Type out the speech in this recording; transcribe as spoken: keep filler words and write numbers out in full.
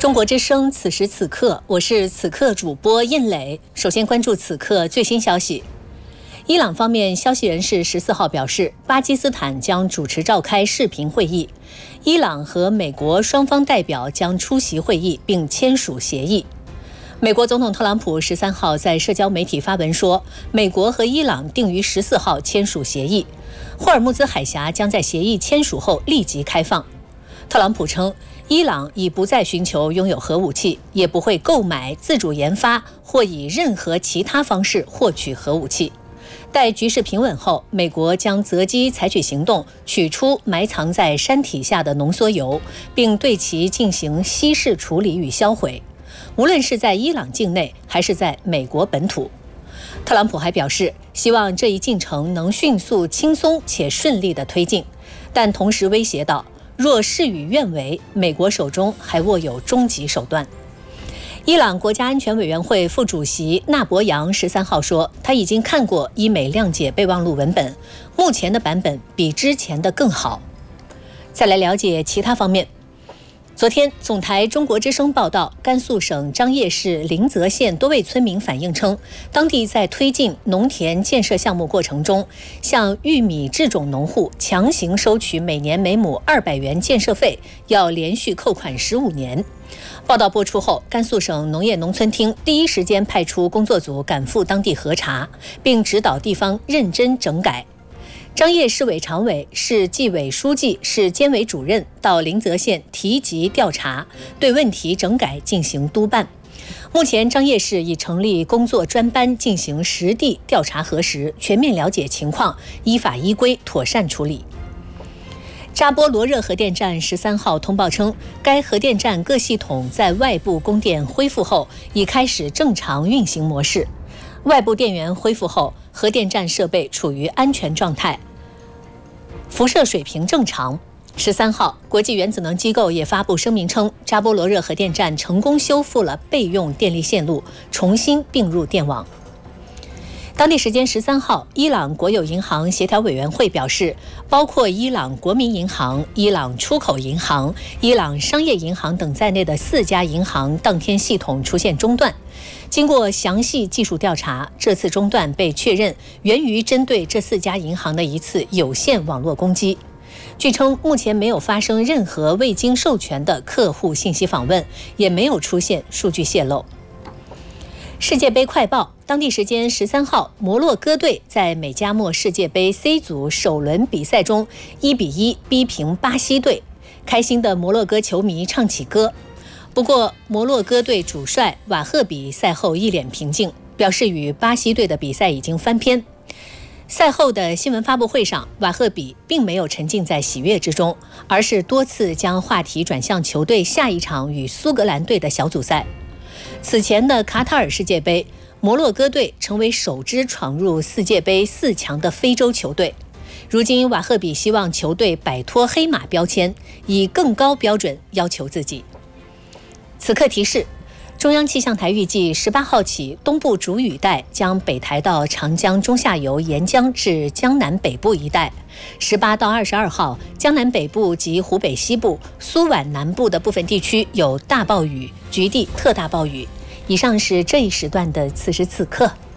中国之声，此时此刻，我是此刻主播印磊。首先关注此刻最新消息。伊朗方面消息人士十四号表示，巴基斯坦将主持召开视频会议，伊朗和美国双方代表将出席会议并签署协议。美国总统特朗普十三号在社交媒体发文说，美国和伊朗定于十四号签署协议，霍尔木兹海峡将在协议签署后立即开放。特朗普称，伊朗已不再寻求拥有核武器，也不会购买、自主研发或以任何其他方式获取核武器。待局势平稳后，美国将择机采取行动，取出埋藏在山体下的浓缩铀，并对其进行稀释处理与销毁，无论是在伊朗境内还是在美国本土。特朗普还表示，希望这一进程能迅速、轻松且顺利地推进，但同时威胁道，若事与愿违，美国手中还握有终极手段。伊朗国家安全委员会副主席纳博扬十三号说，他已经看过伊美谅解备忘录文本，目前的版本比之前的更好。再来了解其他方面。昨天，总台中国之声报道，甘肃省张掖市临泽县多位村民反映称，当地在推进农田建设项目过程中，向玉米制种农户强行收取每年每亩二百元建设费，要连续扣款十五年。报道播出后，甘肃省农业农村厅第一时间派出工作组赶赴当地核查，并指导地方认真整改。张掖市委常委、市纪委书记、市监委主任到临泽县提级调查，对问题整改进行督办。目前，张掖市已成立工作专班进行实地调查核实，全面了解情况，依法依规妥善处理。扎波罗热核电站十三号通报称，该核电站各系统在外部供电恢复后，已开始正常运行模式。外部电源恢复后，核电站设备处于安全状态，辐射水平正常。十三号，国际原子能机构也发布声明称，扎波罗热核电站成功修复了备用电力线路，重新并入电网。当地时间十三号，伊朗国有银行协调委员会表示，包括伊朗国民银行、伊朗出口银行、伊朗商业银行等在内的四家银行当天系统出现中断。经过详细技术调查，这次中断被确认源于针对这四家银行的一次有限网络攻击。据称，目前没有发生任何未经授权的客户信息访问，也没有出现数据泄露。世界杯快报，当地时间十三号，摩洛哥队在美加墨世界杯 C 组首轮比赛中一比一逼平巴西队，开心的摩洛哥球迷唱起歌。不过，摩洛哥队主帅瓦赫比赛后一脸平静，表示与巴西队的比赛已经翻篇。赛后的新闻发布会上，瓦赫比并没有沉浸在喜悦之中，而是多次将话题转向球队下一场与苏格兰队的小组赛。此前的卡塔尔世界杯，摩洛哥队成为首支闯入世界杯四强的非洲球队。如今，瓦赫比希望球队摆脱黑马标签，以更高标准要求自己。此刻提示，中央气象台预计十八号起，东部主雨带将北抬到长江中下游沿江至江南北部一带。十八到二十二号，江南北部及湖北西部、苏皖南部的部分地区有大暴雨，局地特大暴雨。以上是这一时段的此时此刻。